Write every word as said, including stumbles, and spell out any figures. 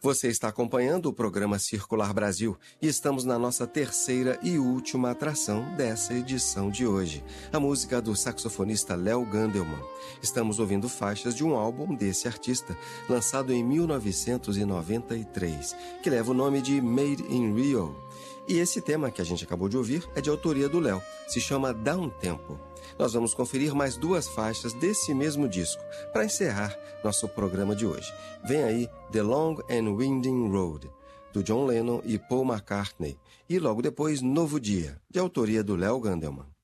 Você está acompanhando o programa Circular Brasil e estamos na nossa terceira e última atração dessa edição de hoje, a música do saxofonista Léo Gandelman. Estamos ouvindo faixas de um álbum desse artista, lançado em mil novecentos e noventa e três, que leva o nome de Made in Rio. E esse tema que a gente acabou de ouvir é de autoria do Léo, se chama Downtempo. Nós vamos conferir mais duas faixas desse mesmo disco, para encerrar nosso programa de hoje. Vem aí The Long and Winding Road, do John Lennon e Paul McCartney, e logo depois Novo Dia, de autoria do Léo Gandelman.